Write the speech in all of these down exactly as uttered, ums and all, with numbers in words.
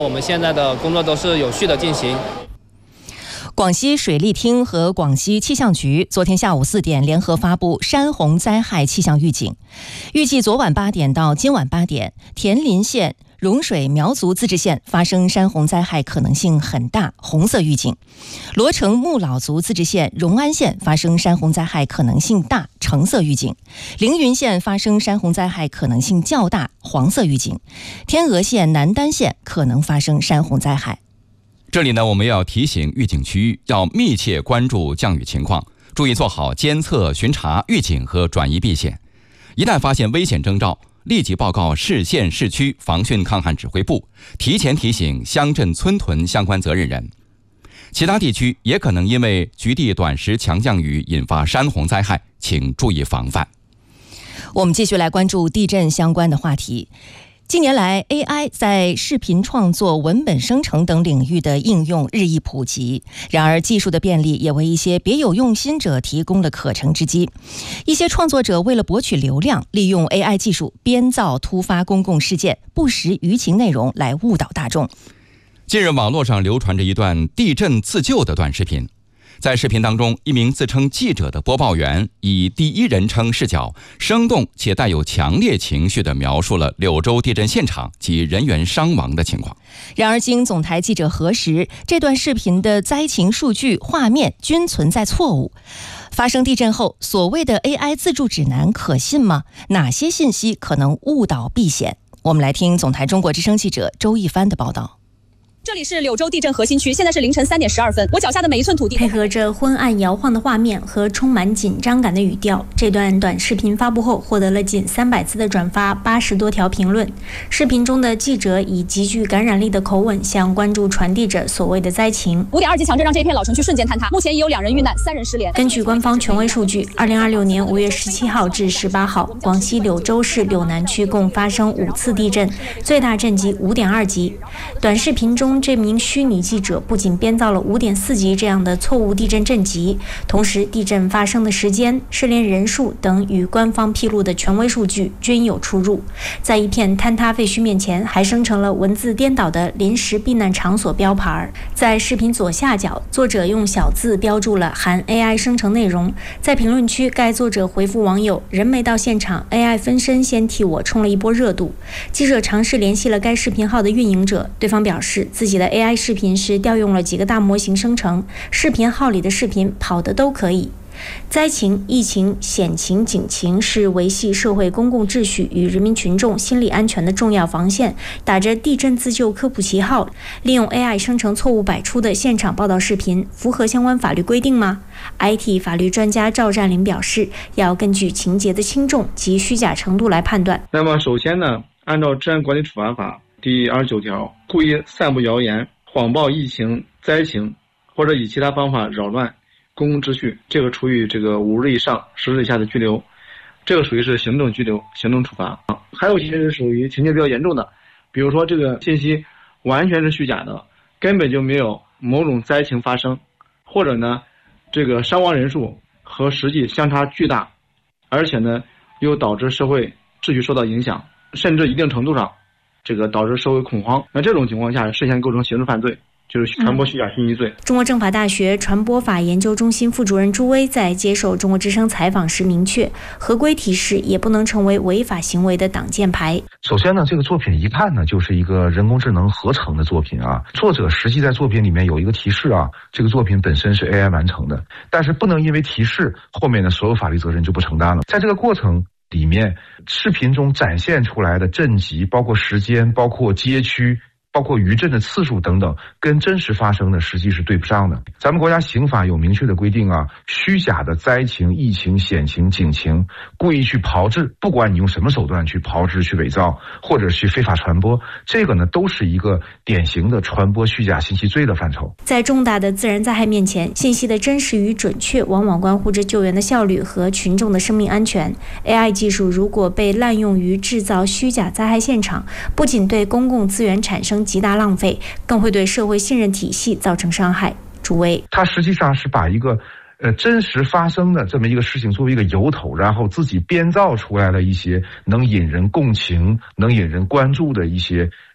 我们现在的工作都是有序的进行。 广西水利厅和广西气象局昨天下午四点联合发布山洪灾害气象预警，预计昨晚八点到今晚八点，田林县、融水苗族自治县发生山洪灾害可能性很大，红色预警；罗城木老族自治县、荣安县发生山洪灾害可能性大，橙色预警；凌云县发生山洪灾害可能性较大，黄色预警；天鹅县、南丹县可能发生山洪灾害。 这里呢，我们要提醒预警区要密切关注降雨情况，注意做好监测、巡查、预警和转移避险。一旦发现危险征兆，立即报告市县市区防汛抗旱指挥部，提前提醒乡镇村屯相关责任人。其他地区也可能因为局地短时强降雨引发山洪灾害，请注意防范。 我们继续来关注地震相关的话题。近年来 A I 在视频创作、文本生成等领域的应用日益普及，然而技术的便利也为一些别有用心者提供了可乘之机。一些创作者为了博取流量，利用 A I 技术编造突发公共事件、不实舆情内容来误导大众。 近日网络上流传着一段地震自救的短视频，在视频当中，一名自称记者的播报员以第一人称视角，生动且带有强烈情绪地描述了柳州地震现场及人员伤亡的情况。 然而经总台记者核实，这段视频的灾情数据、画面均存在错误。发生地震后，所谓的 A I 自助指南可信吗？哪些信息可能误导避险？我们来听总台中国之声记者周一帆的报道。 这里是柳州地震核心区，现在是凌晨三点十二分。我脚下的每一寸土地， 配合着昏暗摇晃的画面和充满紧张感的语调，这段短视频发布后获得了近三百次的转发，八十多条评论。视频中的记者以极具感染力的口吻向关注传递着所谓的灾情。 五点二级强震让这片老城区瞬间坍塌，目前已有两人遇难，三人失联。 根据官方权威数据，二零二六年五月十七号至十八号，广西柳州市柳南区共发生五次地震，最大震级五点二级。短视频中这名虚拟记者不仅编造了五点四级这样的错误地震震级，同时地震发生的时间、失联人数等与官方披露的权威数据均有出入。在一片坍塌废墟面前，还生成了文字颠倒的临时避难场所标牌。在视频左下角，作者用小字标注了含 A I 生成内容。在评论区，该作者回复网友：人没到现场 ，A I 分身先替我冲了一波热度。记者尝试联系了该视频号的运营者，对方表示自己的 A I 视频是调用了几个大模型生成，视频号里的视频跑的都可以。灾情、疫情、险情、警情是维系社会公共秩序与人民群众心理安全的重要防线。打着地震自救科普旗号，利用 A I 生成错误百出的现场报道视频，符合相关法律规定吗？ I T 法律专家赵占林表示，要根据情节的轻重及虚假程度来判断。 那么首先呢，按照治安管理处罚法第二十九条，故意散布谣言、谎报疫情、灾情，或者以其他方法扰乱公共秩序，这个处以这个五日以上十日以下的拘留，这个属于是行政拘留、行政处罚。还有一些是属于情节比较严重的，比如说这个信息完全是虚假的，根本就没有某种灾情发生，或者呢，这个伤亡人数和实际相差巨大，而且呢，又导致社会秩序受到影响，甚至一定程度上，这个导致社会恐慌。那这种情况下，涉嫌构成刑事犯罪。就是传播虚假信息罪。 中国政法大学传播法研究中心副主任朱威在接受中国之声采访时明确，合规提示也不能成为违法行为的挡箭牌。 首先呢，这个作品一看呢，就是一个人工智能合成的作品啊。作者实际在作品里面有一个提示啊，这个作品本身是 A I 完成的，但是不能因为提示后面的所有法律责任就不承担了。在这个过程里面，视频中展现出来的震级，包括时间，包括街区，包括余震的次数等等，跟真实发生的实际是对不上的。咱们国家刑法有明确的规定啊，虚假的灾情、疫情、险情、警情，故意去炮制，不管你用什么手段去炮制、去伪造，或者去非法传播，这个呢都是一个典型的传播虚假信息罪的范畴。 在重大的自然灾害面前，信息的真实与准确往往关乎着救援的效率和群众的生命安全。A I 技术如果被滥用于制造虚假灾害现场，不仅对公共资源产生极大浪费，更会对社会信任体系造成伤害。主委， 它实际上是把一个呃真实发生的这么一个事情作为一个由头，然后自己编造出来了一些能引人共情、能引人关注的一些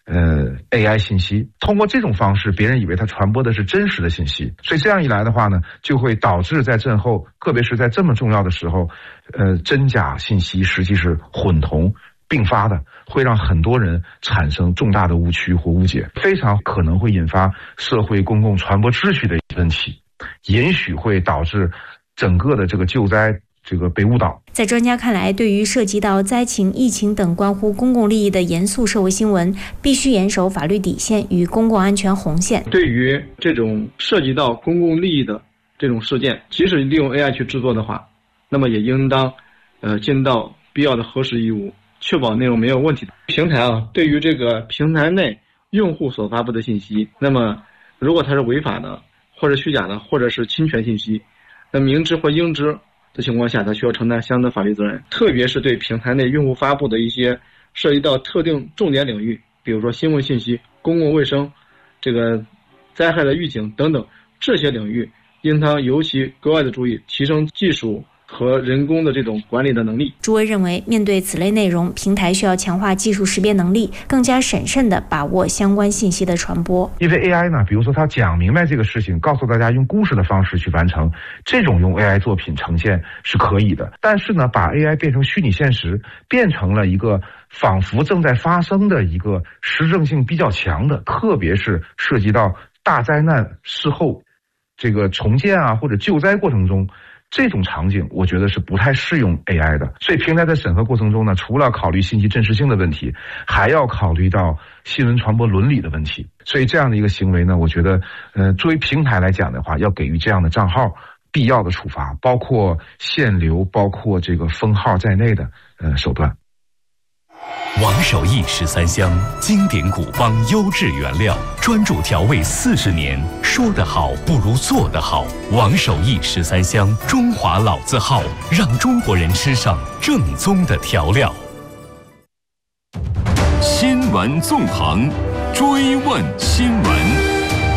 呃 A I 信息，通过这种方式，别人以为它传播的是真实的信息，所以这样一来的话呢，就会导致在震后，特别是在这么重要的时候，呃，真假信息实际是混同并发的，会让很多人产生重大的误区或误解，非常可能会引发社会公共传播秩序的问题，也许会导致整个的这个救灾这个被误导。 在专家看来，对于涉及到灾情、疫情等关乎公共利益的严肃社会新闻，必须严守法律底线与公共安全红线。 对于这种涉及到公共利益的这种事件，即使利用 A I 去制作的话，那么也应当呃尽到必要的核实义务，确保内容没有问题的。平台啊，对于这个平台内用户所发布的信息，那么如果它是违法的，或者虚假的，或者是侵权信息，那明知或应知的情况下，它需要承担相应的法律责任。特别是对平台内用户发布的一些涉及到特定重点领域，比如说新闻信息、公共卫生、这个灾害的预警等等，这些领域应当尤其格外的注意，提升技术和人工的这种管理的能力。 朱威认为，面对此类内容，平台需要强化技术识别能力，更加审慎地把握相关信息的传播。 因为 A I 呢，比如说它讲明白这个事情，告诉大家用故事的方式去完成，这种用 A I 作品呈现是可以的。但是呢，把 A I 变成虚拟现实，变成了一个仿佛正在发生的一个实证性比较强的，特别是涉及到大灾难事后这个重建啊或者救灾过程中，这种场景我觉得是不太适用 A I 的。所以平台在审核过程中呢，除了考虑信息真实性的问题，还要考虑到新闻传播伦理的问题。所以这样的一个行为呢，我觉得呃，作为平台来讲的话，要给予这样的账号必要的处罚，包括限流，包括这个封号在内的呃手段。 王守义十三香，经典古方，优质原料，专注调味四十年，说得好不如做得好。王守义十三香，中华老字号，让中国人吃上正宗的调料。 新闻纵横，追问新闻。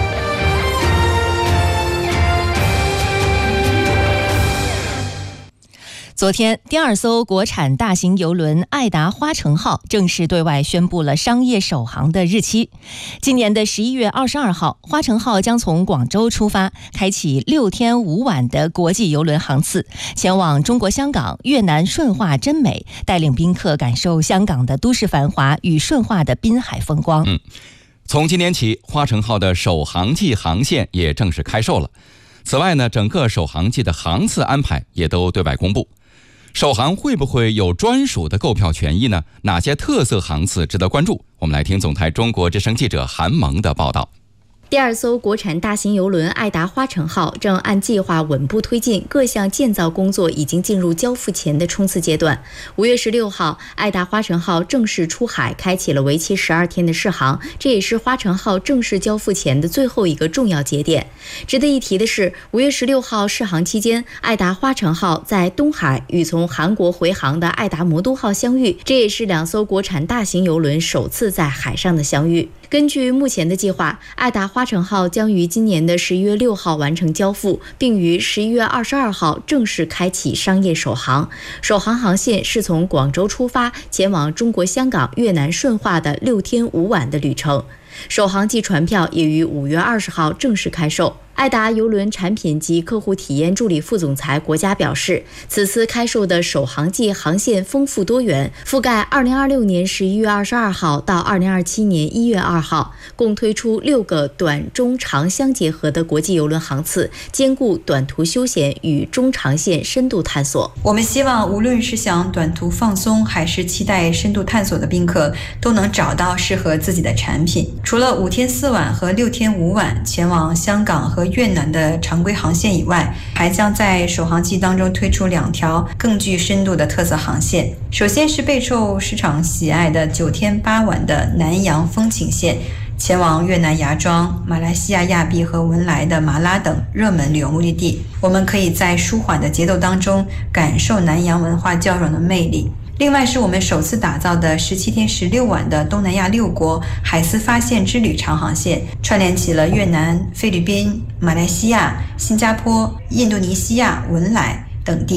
昨天，第二艘国产大型邮轮爱达花城号正式对外宣布了商业首航的日期。今年的十一月二十二号，花城号将从广州出发，开启六天五晚的国际邮轮航次，前往中国香港、越南顺化真美，带领宾客感受香港的都市繁华与顺化的滨海风光。 嗯，从今年起，花城号的首航季航线也正式开售了。此外呢，整个首航季的航次安排也都对外公布。首航会不会有专属的购票权益呢？哪些特色航次值得关注？我们来听总台中国之声记者韩萌的报道。 第二艘国产大型邮轮爱达花城号正按计划稳步推进，各项建造工作已经进入交付前的冲刺阶段。五月十六号，爱达花城号正式出海，开启了为期十二天的试航，这也是花城号正式交付前的最后一个重要节点。值得一提的是，五月十六号试航期间，爱达花城号在东海与从韩国回航的爱达魔都号相遇，这也是两艘国产大型邮轮首次在海上的相遇。根据目前的计划，爱达花城号将于今年的十一月六号完成交付，并于十一月二十二号正式开启商业首航。首航航线是从广州出发，前往中国香港、越南顺化的六天五晚的旅程。首航季船票也于五月二十号正式开售。爱达邮轮产品及客户体验助理副总裁国家表示，此次开售的首航季航线丰富多元，覆盖二零二六年十一月二十二号到二零二七年一月二号，共推出六个短、中、长相结合的国际邮轮航次，兼顾短途休闲与中长线深度探索。 我们希望无论是想短途放松，还是期待深度探索的宾客，都能找到适合自己的产品。除了五天四晚和六天五晚前往香港和越南的常规航线以外，还将在首航季当中推出两条更具深度的特色航线。首先是备受市场喜爱的九天八晚的南洋风情线，前往越南芽庄、马来西亚亚庇和文莱的马拉等热门旅游目的地。我们可以在舒缓的节奏当中感受南洋文化交融的魅力。另外是我们首次打造的十七天十六晚的东南亚六国海丝发现之旅长航线，串联起了越南、菲律宾、马来西亚、新加坡、印度尼西亚、文莱等地，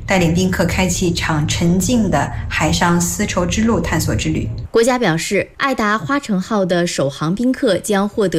带领宾客开启一场沉静的海上丝绸之路探索之旅。 国家表示，爱达花城号的首航宾客将获得